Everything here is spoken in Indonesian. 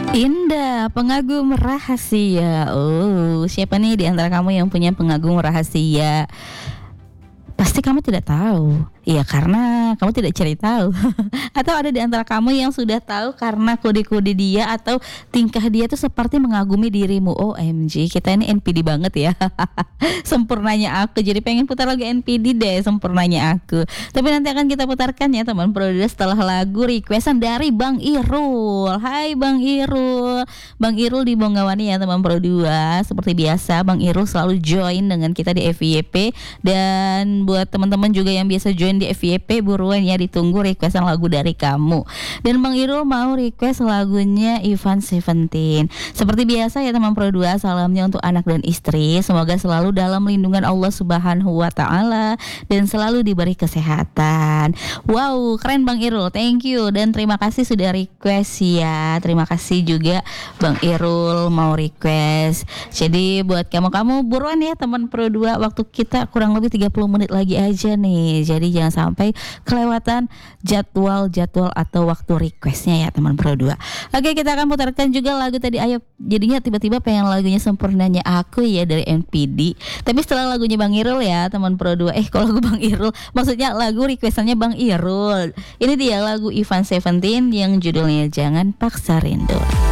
Indah, pengagum rahasia. Oh, siapa nih di antara kamu yang punya pengagum rahasia? Pasti kamu tidak tahu. Iya, karena kamu tidak cari tahu. Atau ada di antara kamu yang sudah tahu karena kode-kode dia atau tingkah dia tuh seperti mengagumi dirimu. OMG, kita ini NPD banget ya. Sempurnanya aku. Jadi pengen putar lagu NPD deh, sempurnanya aku. Tapi nanti akan kita putarkan ya teman produser setelah lagu requestan dari Bang Irul. Hai Bang Irul. Bang Irul di Bongawani ya teman produser. Seperti biasa Bang Irul selalu join dengan kita di FYP. Dan buat teman-teman juga yang biasa join di FYP, buruan ya, ditunggu requestan lagu dari kamu. Dan Bang Irul mau request lagunya Ivan Seventeen. Seperti biasa ya teman Pro 2, salamnya untuk anak dan istri. Semoga selalu dalam lindungan Allah Subhanahu wa taala dan selalu diberi kesehatan. Wow, keren Bang Irul. Thank you dan terima kasih sudah request ya. Terima kasih juga Bang Irul mau request. Jadi buat kamu buruan ya teman Pro 2, waktu kita kurang lebih 30 menit lagi aja nih. Jadi jangan sampai kelewatan jadwal atau waktu requestnya ya teman Pro 2. Oke, kita akan putarkan juga lagu tadi. Ayo, jadinya tiba-tiba pengen lagunya Sempurnanya Aku ya dari NPD. Tapi setelah lagunya Bang Irul ya teman Pro 2. Kalau lagu Bang Irul maksudnya lagu requestannya Bang Irul. Ini dia lagu Ivan Seventeen yang judulnya Jangan Paksa Rindu.